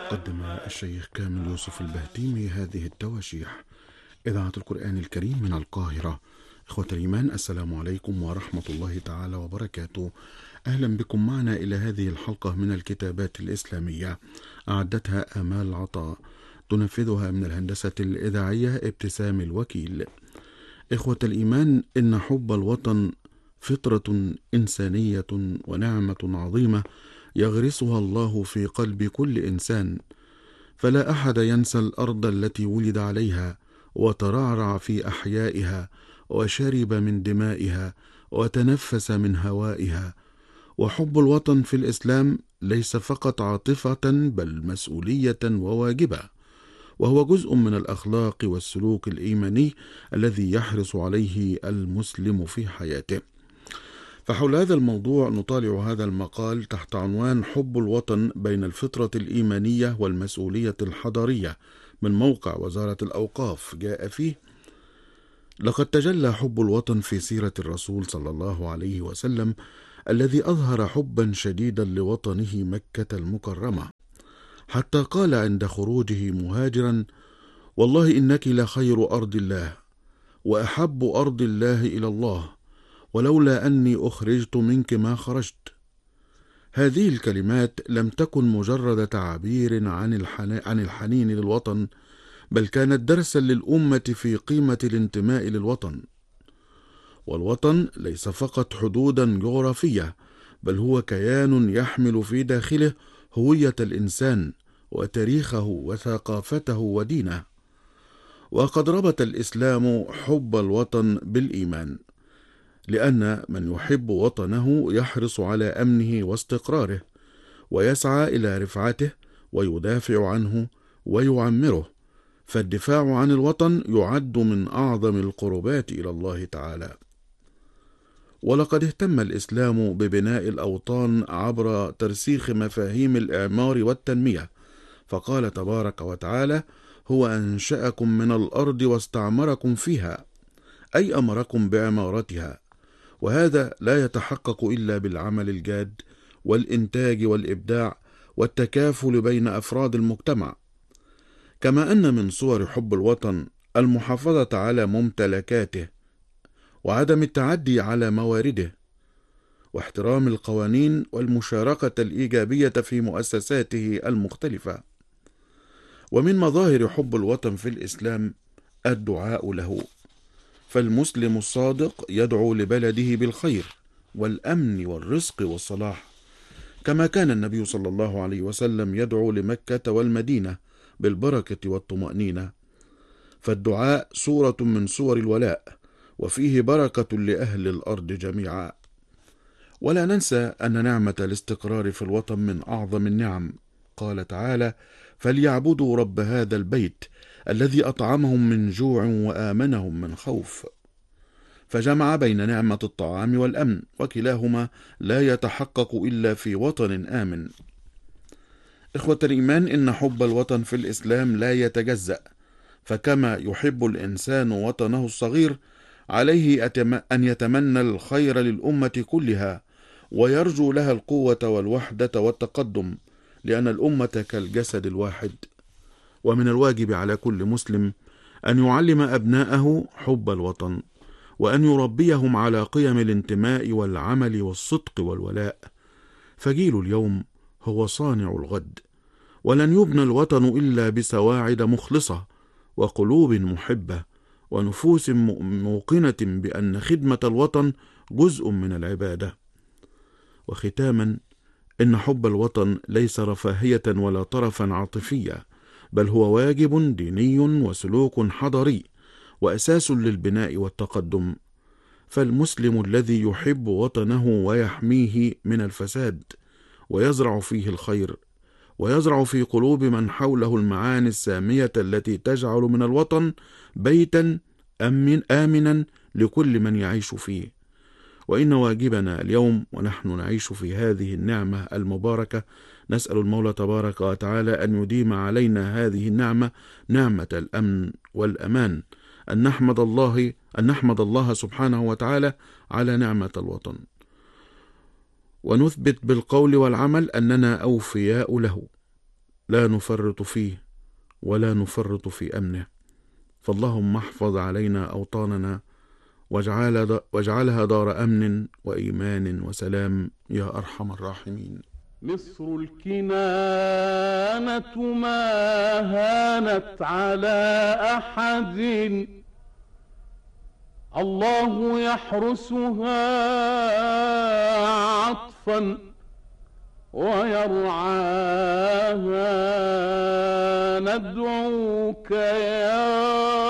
قدم الشيخ كامل يوسف البهتيمي هذه التواشيح. إذاعة القرآن الكريم من القاهرة. إخوة الإيمان، السلام عليكم ورحمة الله تعالى وبركاته. أهلا بكم معنا إلى هذه الحلقة من الكتابات الإسلامية، أعدتها آمال عطاء، تنفذها من الهندسة الإذاعية ابتسام الوكيل. إخوة الإيمان، إن حب الوطن فطرة إنسانية ونعمة عظيمة يغرسها الله في قلب كل إنسان، فلا أحد ينسى الأرض التي ولد عليها وترعرع في أحيائها وشرب من دمائها وتنفس من هوائها. وحب الوطن في الإسلام ليس فقط عاطفة بل مسؤولية وواجبة، وهو جزء من الأخلاق والسلوك الإيماني الذي يحرص عليه المسلم في حياته. فحول هذا الموضوع نطالع هذا المقال تحت عنوان حب الوطن بين الفطرة الإيمانية والمسؤولية الحضارية، من موقع وزارة الأوقاف. جاء فيه: لقد تجلى حب الوطن في سيرة الرسول صلى الله عليه وسلم، الذي أظهر حبا شديدا لوطنه مكة المكرمة، حتى قال عند خروجه مهاجرا: والله إنك لخير أرض الله وأحب أرض الله إلى الله، ولولا أني أخرجت منك ما خرجت. هذه الكلمات لم تكن مجرد تعبير عن الحنين للوطن، بل كانت درسا للأمة في قيمة الانتماء للوطن. والوطن ليس فقط حدودا جغرافية، بل هو كيان يحمل في داخله هوية الإنسان وتاريخه وثقافته ودينه. وقد ربط الإسلام حب الوطن بالإيمان، لأن من يحب وطنه يحرص على أمنه واستقراره، ويسعى إلى رفعته ويدافع عنه ويعمره، فالدفاع عن الوطن يعد من أعظم القربات إلى الله تعالى. ولقد اهتم الإسلام ببناء الأوطان عبر ترسيخ مفاهيم الإعمار والتنمية، فقال تبارك وتعالى: هو أنشأكم من الأرض واستعمركم فيها، أي أمركم بعمارتها. وهذا لا يتحقق إلا بالعمل الجاد والإنتاج والإبداع والتكافل بين أفراد المجتمع. كما أن من صور حب الوطن المحافظة على ممتلكاته وعدم التعدي على موارده، واحترام القوانين والمشاركة الإيجابية في مؤسساته المختلفة. ومن مظاهر حب الوطن في الإسلام الدعاء له، فالمسلم الصادق يدعو لبلده بالخير والأمن والرزق والصلاح، كما كان النبي صلى الله عليه وسلم يدعو لمكة والمدينة بالبركة والطمأنينة. فالدعاء صورة من صور الولاء، وفيه بركة لأهل الأرض جميعا. ولا ننسى أن نعمة الاستقرار في الوطن من أعظم النعم. قال تعالى: فليعبدوا رب هذا البيت الذي أطعمهم من جوع وآمنهم من خوف. فجمع بين نعمة الطعام والأمن، وكلاهما لا يتحقق إلا في وطن آمن. إخوة الإيمان، إن حب الوطن في الإسلام لا يتجزأ، فكما يحب الإنسان وطنه الصغير، عليه أن يتمنى الخير للأمة كلها، ويرجو لها القوة والوحدة والتقدم، لأن الأمة كالجسد الواحد. ومن الواجب على كل مسلم أن يعلم أبناءه حب الوطن، وأن يربيهم على قيم الانتماء والعمل والصدق والولاء. فجيل اليوم هو صانع الغد، ولن يبنى الوطن إلا بسواعد مخلصة وقلوب محبة ونفوس موقنة بأن خدمة الوطن جزء من العبادة. وختاما، إن حب الوطن ليس رفاهية ولا طرفا عاطفيا، بل هو واجب ديني وسلوك حضاري وأساس للبناء والتقدم. فالمسلم الذي يحب وطنه ويحميه من الفساد ويزرع فيه الخير، ويزرع في قلوب من حوله المعاني السامية التي تجعل من الوطن بيتا آمنا لكل من يعيش فيه. وإن واجبنا اليوم ونحن نعيش في هذه النعمة المباركة، نسأل المولى تبارك وتعالى أن يديم علينا هذه النعمة، نعمة الأمن والأمان، أن نحمد الله سبحانه وتعالى على نعمة الوطن، ونثبت بالقول والعمل أننا أوفياء له. لا نفرط فيه ولا نفرط في أمنه. فاللهم احفظ علينا أوطاننا واجعلها دار أمن وإيمان وسلام يا أرحم الراحمين. مصر الكنانة ما هانت على أحد، الله يحرسها عطفا ويرعاها. ندعوك يا